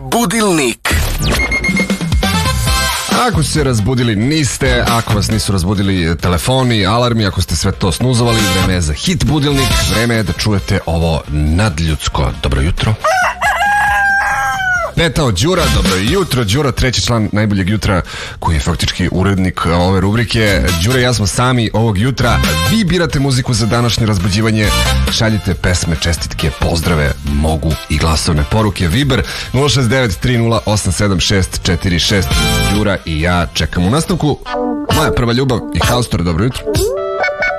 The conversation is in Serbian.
Budilnik. Ako ste se razbudili niste, ako vas nisu razbudili telefoni, alarmi, ako ste sve to snuzovali, vreme je za hit budilnik, vreme je da čujete ovo nadljudsko. Dobro jutro. Petao Đura, dobro jutro. Đura, treći član najboljeg jutra, koji je faktički urednik ove rubrike. Đura i ja smo sami ovog jutra. Vi birate muziku za današnje razbuđivanje. Šaljite pesme, čestitke, pozdrave, mogu i glasovne poruke. Viber 069-308-7646. Đura i ja čekam u nastavku. Moja prva ljubav i Haustor, dobro jutro.